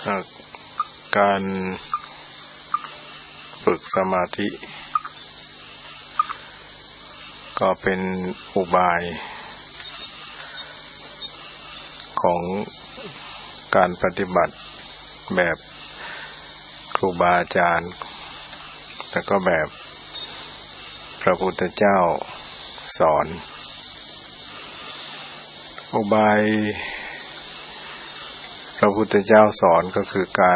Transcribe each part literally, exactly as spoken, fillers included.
การฝึกสมาธิก็เป็นอุบายของการปฏิบัติแบบครูบาอาจารย์แต่ก็แบบพระพุทธเจ้าสอนอุบายพระพุทธเจ้าสอนก็คือการ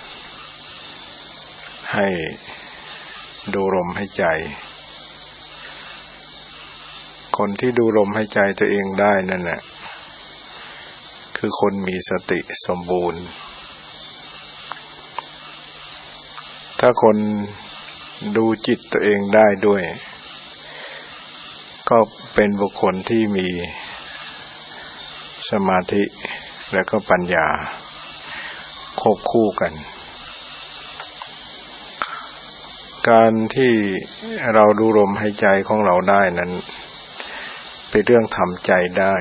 ให้ดูลมหายใจคนที่ดูลมหายใจตัวเองได้นั่นแหละคือคนมีสติสมบูรณ์ถ้าคนดูจิตตัวเองได้ด้วยก็เป็นบุคคลที่มีสมาธิและก็ปัญญาควบคู่กันการที่เราดูลมหายใจของเราได้นั้นเป็นเรื่องทำใจได้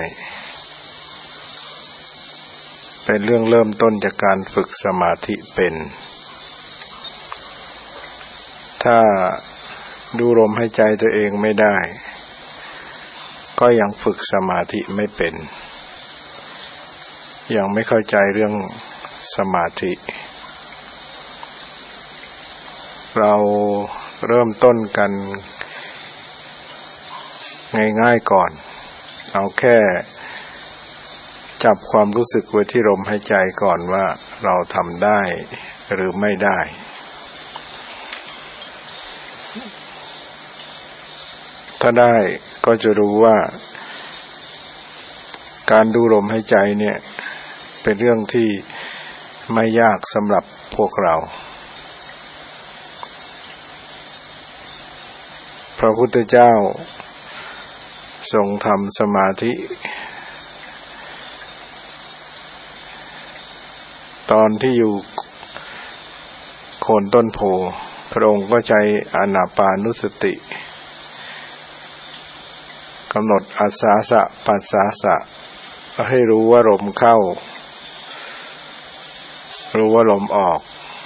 เป็นเรื่องเริ่มต้นจากการฝึกสมาธิเป็นถ้าดูลมหายใจตัวเองไม่ได้ก็ยังฝึกสมาธิไม่เป็นยังไม่เข้าใจเรื่องสมาธิเราเริ่มต้นกันง่ายๆก่อนเอาแค่จับความรู้สึกไว้ที่ลมหายใจก่อนว่าเราทำได้หรือไม่ได้ถ้าได้ก็จะรู้ว่าการดูลมหายใจเนี่ยเป็นเรื่องที่ไม่ยากสำหรับพวกเราพระพุทธเจ้าทรงทำสมาธิตอนที่อยู่โคนต้นโพพระองค์ก็ใช้อานาปานุสติกำหนดอาสาสะปัสสาสะให้รู้ว่าลมเข้ารู้ว่าลมออก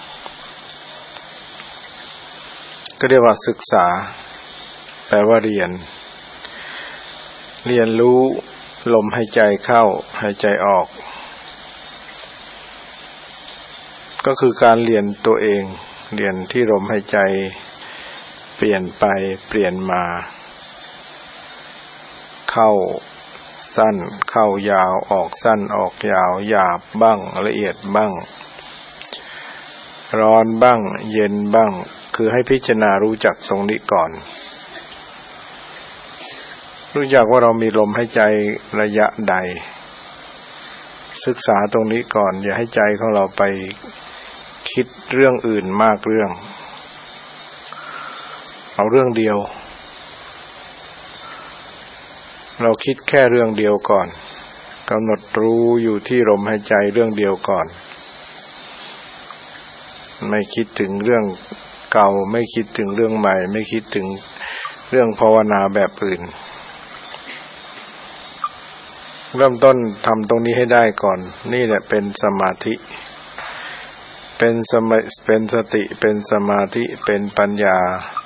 ก็เรียกว่าศึกษาแปลว่าเรียนเรียนรู้ลมหายใจเข้าหายใจออกก็คือการเรียนตัวเองเรียนที่ลมหายใจเปลี่ยนไปเปลี่ยนมาเข้าสั้นเข้ายาวออกสั้นออกยาวหยาบบ้างละเอียดบ้างร้อนบ้างเย็นบ้างคือให้พิจารณารู้จักตรงนี้ก่อนรู้จักว่าเรามีลมหายใจระยะใดศึกษาตรงนี้ก่อนอย่าให้ใจของเราไปคิดเรื่องอื่นมากเรื่องเอาเรื่องเดียวเราคิดแค่เรื่องเดียวก่อนกำหนดรู้อยู่ที่ลมหายใจเรื่องเดียวก่อนไม่คิดถึงเรื่องเก่าไม่คิดถึงเรื่องใหม่ไม่คิดถึงเรื่องภาวนาแบบอื่นเริ่มต้นทำตรงนี้ให้ได้ก่อนนี่แหละเป็นสมาธิเป็นสมาเป็นสติเป็นสมาธิเป็นปัญญา